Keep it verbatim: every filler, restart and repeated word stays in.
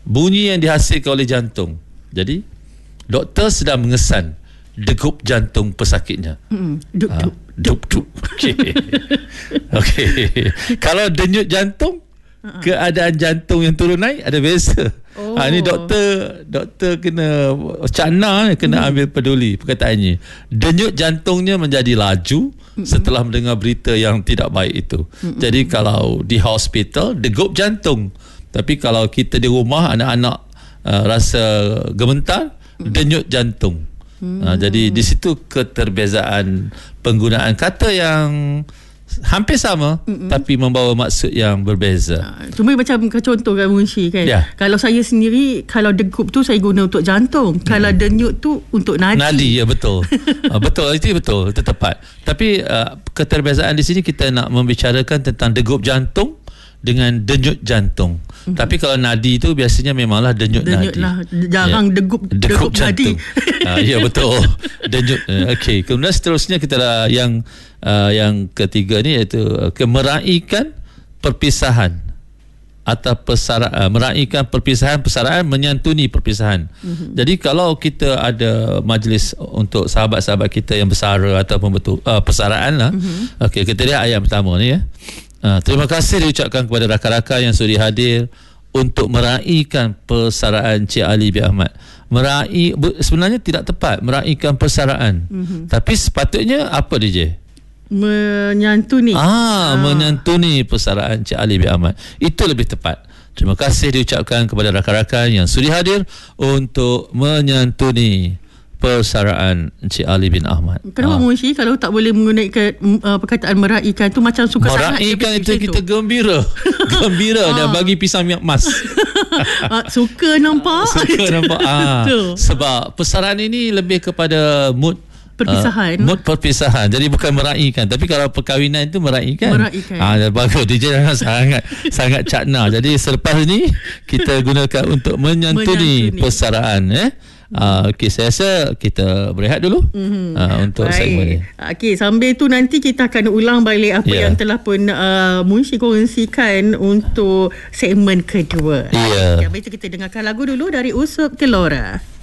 bunyi yang dihasilkan oleh jantung. Jadi doktor sedang mengesan degup jantung pesakitnya. Hmm. Dup dup ha, dup dup. Okey. Okey. Kalau denyut jantung, uh-huh. keadaan jantung yang turun naik ada beza. Oh. Ha, ni doktor doktor kena cakna, kena hmm. ambil peduli perkataannya. Denyut jantungnya menjadi laju hmm. setelah mendengar berita yang tidak baik itu. Hmm. Jadi kalau di hospital degup jantung, tapi kalau kita di rumah anak-anak uh, rasa gemetar, hmm. denyut jantung. Hmm. Ha, jadi di situ keterbezaan penggunaan kata yang hampir sama, Mm-mm. tapi membawa maksud yang berbeza. Ha, cuma macam contoh kan Munshi kan. Yeah. Kalau saya sendiri, kalau degup tu saya guna untuk jantung. Hmm. Kalau denyut tu untuk nadi. Nadi, ya betul. uh, betul, itu betul, itu tepat. Tapi uh, keterbezaan di sini kita nak membicarakan tentang degup jantung dengan denyut jantung. Mm-hmm. Tapi kalau nadi tu biasanya memanglah denyut, denyut nadi. Lah. Jarang ya. degup, degup, degup jantung. uh, ya betul. Denyut. Uh, Okey. Kemudian seterusnya kita dah yang uh, yang ketiga ni iaitu uh, meraikan perpisahan atau persara, uh, meraikan perpisahan persaraan menyantuni perpisahan. Mm-hmm. Jadi kalau kita ada majlis untuk sahabat-sahabat kita yang bersara ataupun betul uh, persaraan lah. Mm-hmm. Okey, kita lihat ayat pertama ni ya. Uh, terima kasih diucapkan kepada rakan-rakan yang sudi hadir untuk meraikan persaraan Cik Ali bin Ahmad. Merai sebenarnya tidak tepat meraikan persaraan. Mm-hmm. Tapi sepatutnya apa D J? Menyantuni. Ah, ah, menyantuni persaraan Cik Ali bin Ahmad. Itu lebih tepat. Terima kasih diucapkan kepada rakan-rakan yang sudi hadir untuk menyantuni persaraan Encik Ali bin Ahmad. Kenapa ha. Munshi kalau tak boleh menggunakan uh, perkataan meraikan tu macam suka sangat. Meraikan itu kita tu. gembira. Gembira ha. dan bagi pisang minyak emas. Suka nampak. Suka nampak. Ha. Sebab persaraan ini lebih kepada mood perpisahan. Uh, mood perpisahan. Jadi bukan meraikan. Tapi kalau perkahwinan itu meraikan. Meraikan. Ah, bagus. D J sangat sangat cakna. Jadi selepas ni kita gunakan untuk menyantuni, menyantuni. persaraan eh. Uh, Okey, saya rasa kita berehat dulu mm-hmm. uh, untuk Baik. segmen ni. Okey, sambil tu nanti kita akan ulang balik apa yeah. yang telah pun uh, Munshi kongsikan untuk segmen kedua. Yeah. Okay, habis tu kita dengarkan lagu dulu dari Usop Kelora.